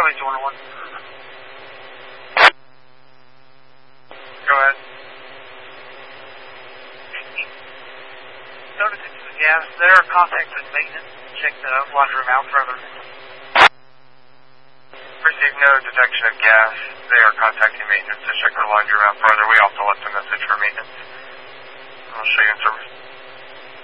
Charlie 211. Go ahead. Noticing some gas there. Contact with maintenance. Check the laundry room out further. Received no detection of gas. They are contacting maintenance to check the laundry room out further. We also left a message for maintenance. I'll show you in service.